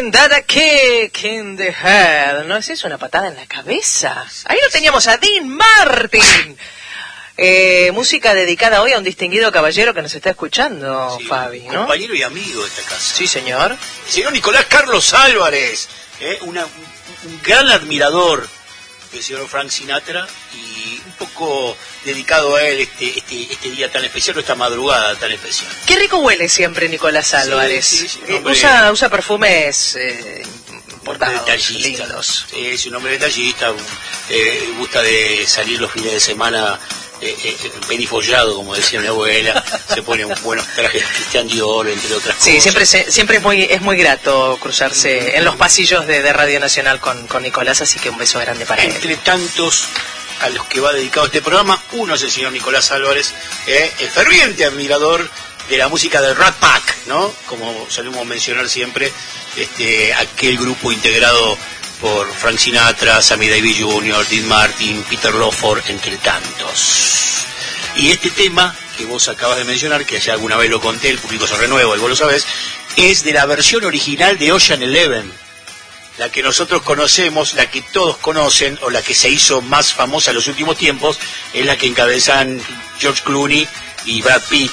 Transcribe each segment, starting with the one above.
Martin, that a kick in the head. ¿No es eso una patada en la cabeza? Ahí lo teníamos a Dean Martin. Música dedicada hoy a un distinguido caballero que nos está escuchando, sí, Fabi, ¿no? Compañero y amigo de esta casa. Sí, señor. El señor Nicolás Carlos Álvarez, un gran admirador del señor Frank Sinatra y un poco dedicado a él este día tan especial, o esta madrugada tan especial. Qué rico huele siempre Nicolás Álvarez. Sí, usa perfumes importados, lindos. Sí, es un hombre detallista, gusta de salir los fines de semana penifollado, como decía mi abuela. Se pone buenos trajes Christian Dior, entre otras cosas. Sí, siempre es muy grato cruzarse en los pasillos de Radio Nacional con Nicolás, así que un beso grande para él. Entre tantos a los que va dedicado este programa, uno es el señor Nicolás Álvarez, el ferviente admirador de la música del Rat Pack, ¿no? Como solemos mencionar siempre, aquel grupo integrado por Frank Sinatra, Sammy Davis Jr., Dean Martin, Peter Lawford, entre tantos. Y este tema que vos acabas de mencionar, que ya alguna vez lo conté, el público se renueva y vos lo sabés, es de la versión original de Ocean Eleven, la que nosotros conocemos, la que todos conocen, o la que se hizo más famosa en los últimos tiempos, es la que encabezan George Clooney y Brad Pitt,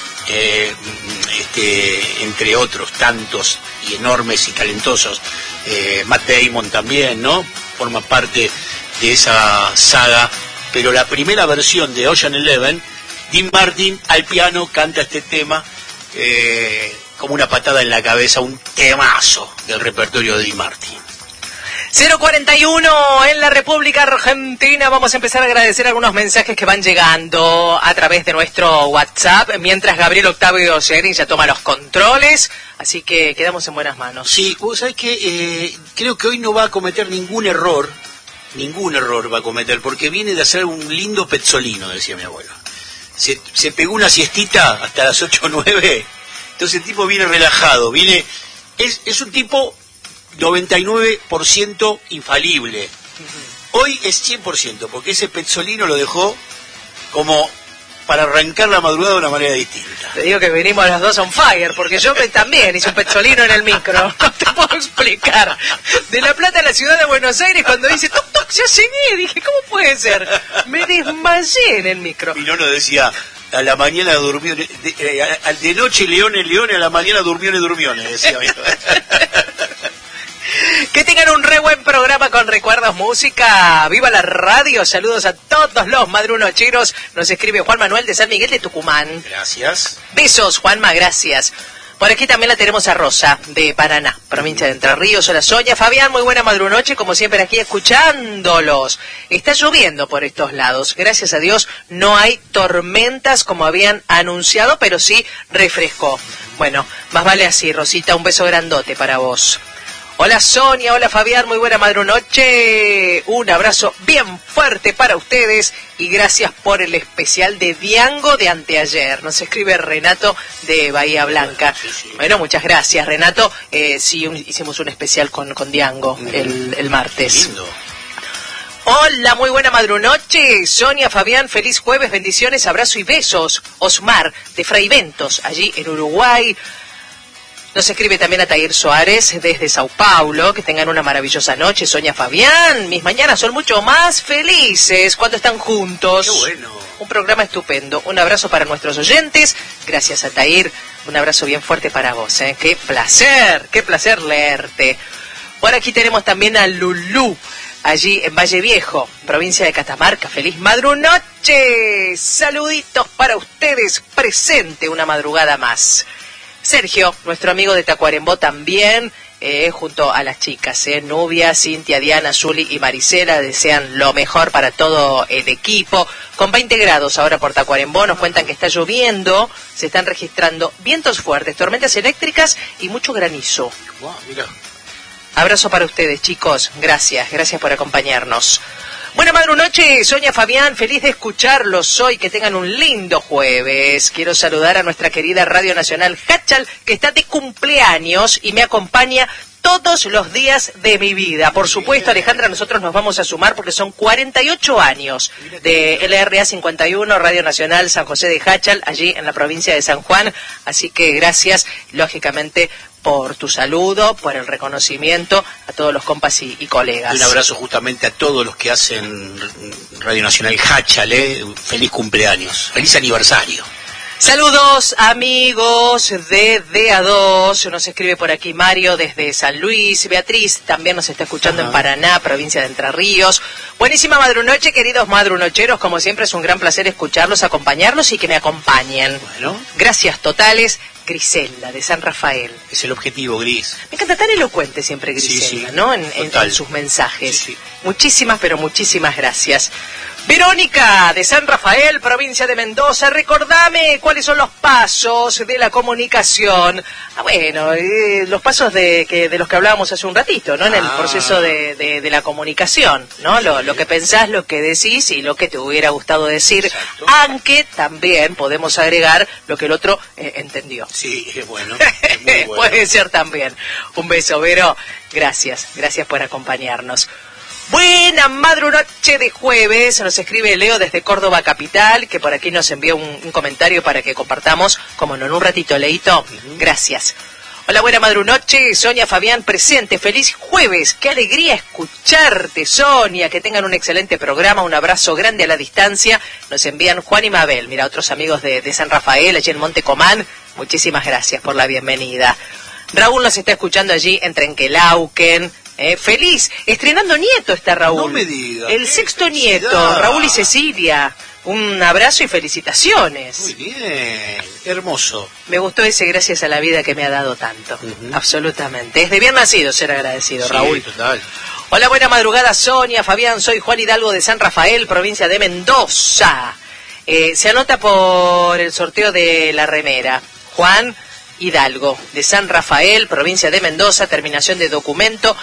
entre otros tantos y enormes y talentosos. Matt Damon también, ¿no? Forma parte de esa saga, pero la primera versión de Ocean Eleven, Dean Martin al piano canta este tema como una patada en la cabeza, un temazo del repertorio de Dean Martin. 041 en la República Argentina. Vamos a empezar a agradecer algunos mensajes que van llegando a través de nuestro WhatsApp, mientras Gabriel Octavio Serin ya toma los controles, así que quedamos en buenas manos. Sí, vos sabés que creo que hoy no va a cometer ningún error va a cometer, porque viene de hacer un lindo pezzolino, decía mi abuelo. Se pegó una siestita hasta las 8 o 9, entonces el tipo viene relajado, es un tipo 99% infalible. Hoy es 100%, porque ese pezzolino lo dejó como para arrancar la madrugada de una manera distinta. Te digo que venimos los dos on fire, porque yo también hice un pezzolino en el micro. No te puedo explicar. De La Plata a la ciudad de Buenos Aires, cuando dice toc toc, ya llegué, dije, ¿cómo puede ser? Me desmayé en el micro. Y no nos decía, a la mañana durmió, de noche leones, a la mañana durmiones, decía. Que tengan un re buen programa con Recuerdos Música. ¡Viva la radio! Saludos a todos los madrunocheros. Nos escribe Juan Manuel de San Miguel de Tucumán. Gracias. Besos, Juanma, gracias. Por aquí también la tenemos a Rosa, de Paraná, provincia de Entre Ríos. Hola, Sonia. Fabián, muy buena madrunoche, como siempre aquí escuchándolos. Está lloviendo por estos lados. Gracias a Dios no hay tormentas como habían anunciado, pero sí refrescó. Bueno, más vale así, Rosita. Un beso grandote para vos. Hola Sonia, hola Fabián, muy buena madrunoche. Un abrazo bien fuerte para ustedes y gracias por el especial de Diango de anteayer. Nos escribe Renato de Bahía Blanca. Sí. Bueno, muchas gracias Renato. Sí, hicimos un especial con Diango el martes. Lindo. Hola, muy buena madrunoche. Sonia, Fabián, feliz jueves, bendiciones, abrazo y besos. Osmar de Fraiventos, allí en Uruguay. Nos escribe también Atair Suárez desde Sao Paulo. Que tengan una maravillosa noche, Sonia, Fabián. Mis mañanas son mucho más felices cuando están juntos. ¡Qué bueno! Un programa estupendo. Un abrazo para nuestros oyentes. Gracias, Atair. Un abrazo bien fuerte para vos. Qué placer leerte. Por aquí tenemos también a Lulú, allí en Valle Viejo, provincia de Catamarca. ¡Feliz madrunoche! Saluditos para ustedes. Presente una madrugada más. Sergio, nuestro amigo de Tacuarembó también, junto a las chicas, Nubia, Cintia, Diana, Zuli y Marisela, desean lo mejor para todo el equipo. Con 20 grados ahora por Tacuarembó, nos cuentan que está lloviendo, se están registrando vientos fuertes, tormentas eléctricas y mucho granizo. Wow, mira. Abrazo para ustedes, chicos, gracias por acompañarnos. Buena madrunoche, Sonia, Fabián, feliz de escucharlos hoy, que tengan un lindo jueves. Quiero saludar a nuestra querida Radio Nacional Hachal, que está de cumpleaños y me acompaña todos los días de mi vida. Por supuesto, Alejandra, nosotros nos vamos a sumar porque son 48 años de LRA 51, Radio Nacional San José de Hachal, allí en la provincia de San Juan. Así que gracias, lógicamente, por tu saludo, por el reconocimiento a todos los compas y colegas. Un abrazo justamente a todos los que hacen Radio Nacional Háchale. Feliz cumpleaños, feliz aniversario. Saludos amigos de DA2, nos escribe por aquí Mario desde San Luis, Beatriz también nos está escuchando en Paraná, provincia de Entre Ríos. Buenísima madrunoche, queridos madrunocheros, como siempre es un gran placer escucharlos, acompañarlos y que me acompañen. Bueno. Gracias totales, Griselda de San Rafael. Es el objetivo, Gris. Me encanta tan elocuente siempre Griselda, sí, ¿no? En sus mensajes. Sí. Muchísimas, pero muchísimas gracias. Verónica, de San Rafael, provincia de Mendoza, recordame cuáles son los pasos de la comunicación. Los pasos de los que hablábamos hace un ratito, ¿no? En el proceso de la comunicación, ¿no? Lo que pensás, lo que decís y lo que te hubiera gustado decir. Exacto. Aunque también podemos agregar lo que el otro entendió. Sí, es bueno. Es muy bueno. Puede ser también. Un beso, Vero. Gracias por acompañarnos. Buena madrunoche de jueves, nos escribe Leo desde Córdoba Capital, que por aquí nos envía un comentario para que compartamos, como no, en un ratito, Leito. Gracias. Hola, buena madrunoche, Sonia, Fabián, presente, feliz jueves, qué alegría escucharte, Sonia, que tengan un excelente programa, un abrazo grande a la distancia, nos envían Juan y Mabel, mira, otros amigos de San Rafael, allí en Monte Comán, muchísimas gracias por la bienvenida. Raúl nos está escuchando allí en Trenquelauquen. Feliz, estrenando nieto está Raúl. No me digas. El sexto nieto, Raúl y Cecilia. Un abrazo y felicitaciones. Muy bien, hermoso. Me gustó ese gracias a la vida que me ha dado tanto. Absolutamente. Es de bien nacido ser agradecido, sí, Raúl. Total. Hola, buena madrugada, Sonia, Fabián. Soy Juan Hidalgo de San Rafael, provincia de Mendoza. Se anota por el sorteo de la remera. Juan Hidalgo, de San Rafael, provincia de Mendoza, terminación de documento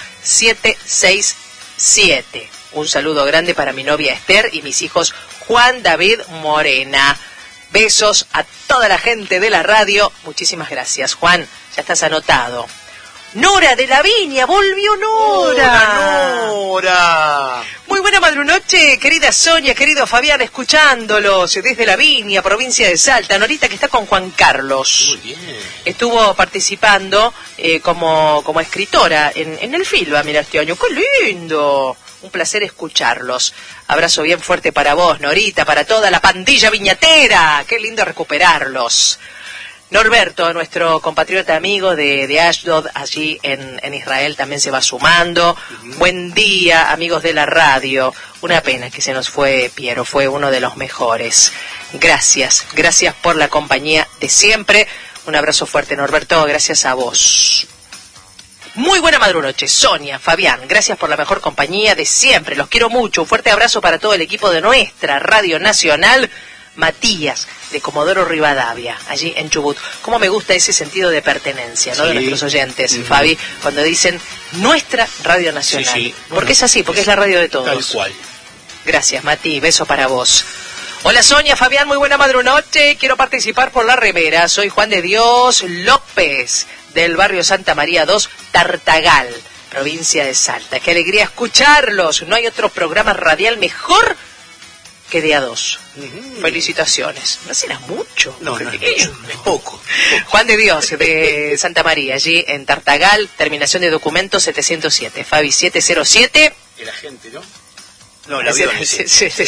767. Un saludo grande para mi novia Esther y mis hijos Juan David Morena. Besos a toda la gente de la radio. Muchísimas gracias, Juan. Ya estás anotado. Nora de la Viña, volvió Nora. Nora. Muy buena madrunoche, querida Sonia, querido Fabián, escuchándolos desde la Viña, provincia de Salta. Norita que está con Juan Carlos. Muy bien. Estuvo participando como escritora en el FILBA, mira este año. ¡Qué lindo! Un placer escucharlos. Abrazo bien fuerte para vos, Norita, para toda la pandilla viñatera. ¡Qué lindo recuperarlos! Norberto, nuestro compatriota amigo de Ashdod, allí en Israel, también se va sumando. Buen día, amigos de la radio. Una pena que se nos fue Piero, fue uno de los mejores. Gracias por la compañía de siempre. Un abrazo fuerte, Norberto, gracias a vos. Muy buena madrunoche, Sonia, Fabián, gracias por la mejor compañía de siempre. Los quiero mucho. Un fuerte abrazo para todo el equipo de nuestra Radio Nacional. Matías, de Comodoro Rivadavia, allí en Chubut. Cómo me gusta ese sentido de pertenencia, ¿no? Sí. De nuestros oyentes, Fabi, cuando dicen nuestra Radio Nacional. Sí. Bueno, porque es así, porque es la radio de todos. Tal cual. Gracias, Mati, beso para vos. Hola, Sonia, Fabián, muy buena madrunoche. Quiero participar por la remera. Soy Juan de Dios López, del barrio Santa María 2, Tartagal, provincia de Salta. Qué alegría escucharlos. No hay otro programa radial mejor que de A2. Felicitaciones. No será mucho. No, es poco. Juan de Dios, de Santa María, allí en Tartagal, terminación de documento 707. Fabi 707. El agente, ¿no? No, el avión. Ese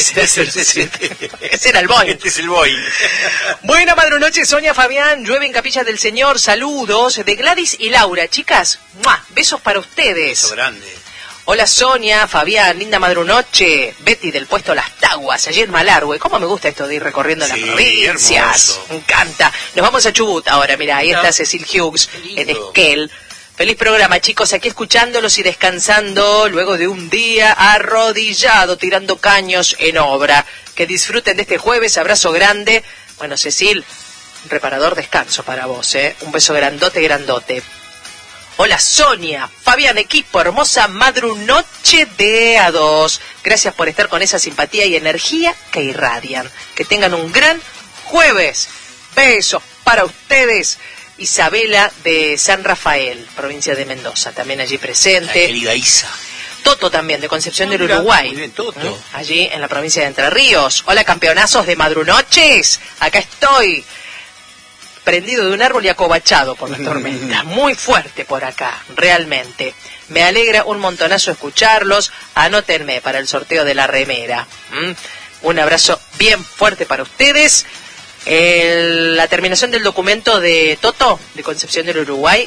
era el Boeing. Este es el Boeing. Buena madrunoche, Sonia, Fabián. Llueve en Capilla del Señor. Saludos de Gladys y Laura. Chicas, ¡mua! Besos para ustedes. Beso grande. Hola Sonia, Fabián, linda madrunoche. Betty del puesto Las Taguas, allí en Malargüe. ¿Cómo me gusta esto de ir recorriendo las provincias? Hermoso. Me encanta. Nos vamos a Chubut ahora, mira, ahí está Cecil Hughes en Esquel. Feliz programa, chicos, aquí escuchándolos y descansando luego de un día arrodillado, tirando caños en obra. Que disfruten de este jueves, abrazo grande. Bueno, Cecil, un reparador descanso para vos, Un beso grandote, grandote. Hola Sonia, Fabián, equipo, hermosa madrunoche de A2. Gracias por estar con esa simpatía y energía que irradian. Que tengan un gran jueves. Besos para ustedes. Isabela de San Rafael, provincia de Mendoza, también allí presente. La querida Isa. Toto también, de Concepción del Uruguay. Muy bien, Toto. Allí en la provincia de Entre Ríos. Hola campeonazos de madrunoches, acá estoy. prendido de un árbol y acobachado por la tormenta. Muy fuerte por acá, realmente. Me alegra un montonazo escucharlos. Anótenme para el sorteo de la remera. Un abrazo bien fuerte para ustedes. La terminación del documento de Toto, de Concepción del Uruguay,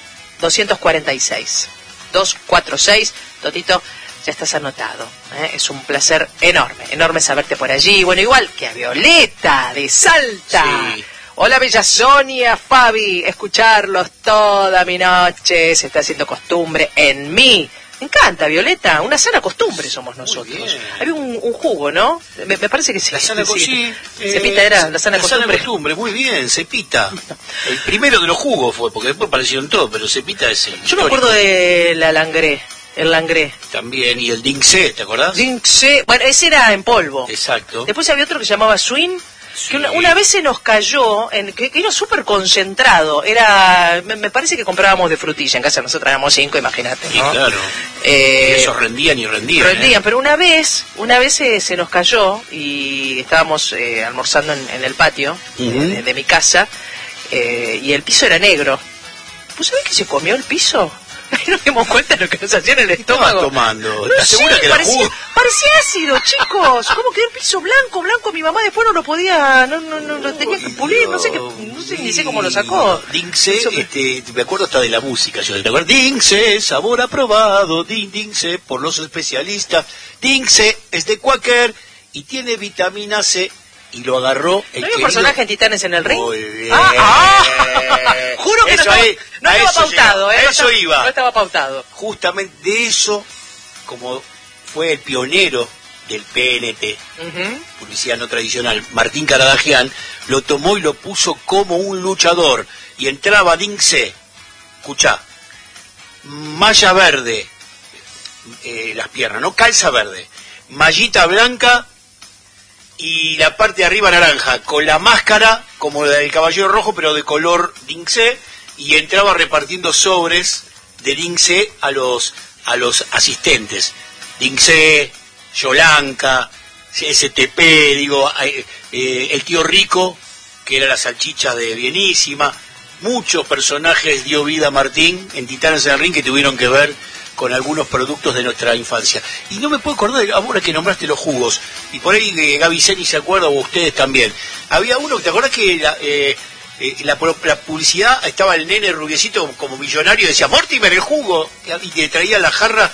246. 246. Totito, ya estás anotado. Es un placer enorme saberte por allí. Bueno, igual que a Violeta de Salta. Sí. Hola, bella Sonia, Fabi, escucharlos toda mi noche se está haciendo costumbre en mí. Me encanta, Violeta, una sana costumbre somos nosotros. Había un jugo, ¿no? Me parece que sí. La sana costumbre. Cepita era la sana costumbre. La sana costumbre, muy bien, Cepita. El primero de los jugos fue, porque después aparecieron todos, pero Cepita es el Yo me acuerdo de la Langré. El Langré. También, y el Dinxé, ¿te acordás? Dinxé, bueno, ese era en polvo. Exacto. Después había otro que se llamaba Swing. Sí. Que una vez se nos cayó, que era súper concentrado, me parece que comprábamos de frutilla, en casa nosotros éramos 5, imagínate, ¿no? Sí, claro. Esos rendían y rendían. Rendían, pero una vez se nos cayó y estábamos almorzando en el patio de mi casa, y el piso era negro. ¿Vos sabés que se comió el piso? Nos dimos cuenta de lo que nos hacía en el estómago. ¿Qué tomando? No ¿Estás segura que era jugo? Parecía ácido, chicos. ¿Cómo quedó el piso blanco? Mi mamá después no lo podía, no lo tenía que pulir, no sé ni sé cómo lo sacó. Dinxé, me acuerdo hasta de la música, yo te acuerdo. Dinxé, sabor aprobado, Dinxé por los especialistas. Dinxé es de Quaker y tiene vitamina C. Y lo agarró el ¿No hay un personaje en Titanes en el ring? Muy bien. Juro que no estaba pautado, iba. No estaba pautado. Justamente de eso, como fue el pionero del PNT, publicidad no tradicional, Martín Caradagian, lo tomó y lo puso como un luchador. Y entraba Dinxé, escuchá, malla verde, las piernas, ¿no? Calza verde, mallita blanca, y la parte de arriba naranja, con la máscara como la del Caballero Rojo, pero de color Dinxé, y entraba repartiendo sobres de Dinxé a los asistentes. Dinxé, Yolanka, STP, el tío Rico, que era la salchicha de Bienísima. Muchos personajes dio vida a Martín en Titanes en el Ring que tuvieron que ver con algunos productos de nuestra infancia. Y no me puedo acordar, ahora que nombraste los jugos, y por ahí Gaby Seni se acuerda, o ustedes también. Había uno, ¿te acordás que la publicidad estaba el nene rubiecito como millonario y decía, Mortimer, el jugo, y te traía la jarra,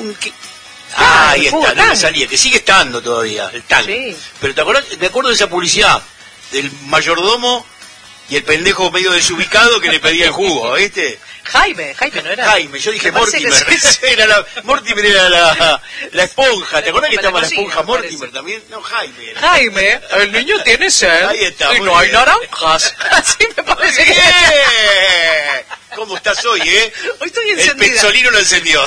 ahí está, no me salía, que sigue estando todavía, el tan. Sí. Pero ¿te acordás? Me acuerdo de esa publicidad, del mayordomo y el pendejo medio desubicado que le pedía el jugo, ¿viste? Jaime no era. Jaime, yo dije Mortimer. Mortimer era la esponja. ¿Te acuerdas que estaba la esponja Mortimer también? No, Jaime era. Jaime, el niño tiene sed. Ahí está. Y no hay naranjas. Así me parece que. ¿Cómo estás hoy, Hoy estoy encendida. El pezzolino lo encendió.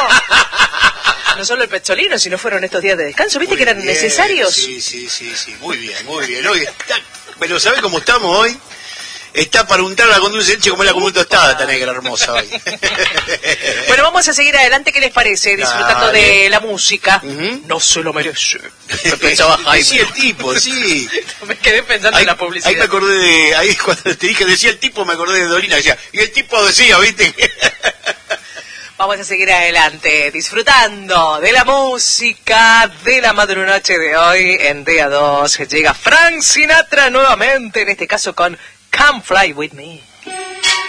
No solo el pezzolino, sino fueron estos días de descanso. ¿Viste que eran necesarios? Sí. Muy bien. Hoy pero ¿sabés cómo estamos hoy? Está para untarla con dulce de leche como la común tostada, esta negra hermosa hoy. Bueno, vamos a seguir adelante, ¿qué les parece? Disfrutando de la música. No se lo merece. Pensaba Jaime. Sí, el tipo, sí. Me quedé pensando en la publicidad. Ahí me acordé ahí cuando te dije, decía el tipo, me acordé de Dolina, decía, y el tipo decía, ¿viste? Vamos a seguir adelante, disfrutando de la música de la madrunoche de hoy en Día 2. Llega Frank Sinatra nuevamente, en este caso con Come Fly With Me.